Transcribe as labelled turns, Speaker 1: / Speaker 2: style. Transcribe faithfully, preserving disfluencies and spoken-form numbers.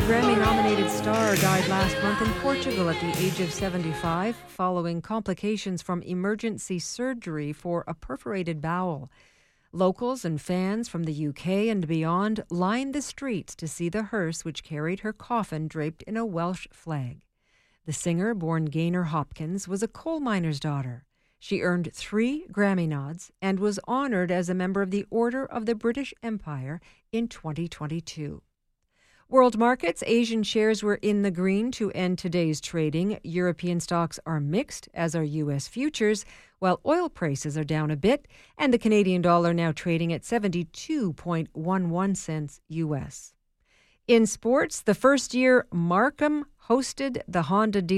Speaker 1: Grammy-nominated star died last month in Portugal at the age of seventy-five following complications from emergency surgery for a perforated bowel. Locals and fans from the U K and beyond lined the streets to see the hearse which carried her coffin draped in a Welsh flag. The singer, born Gaynor Hopkins, was a coal miner's daughter. She earned three Grammy nods and was honored as a member of the Order of the British Empire in twenty twenty-two. World markets, Asian shares were in the green to end today's trading. European stocks are mixed, as are U S futures, while oil prices are down a bit, and the Canadian dollar now trading at seventy-two point one one cents U S. In sports, the first year Markham hosted the Honda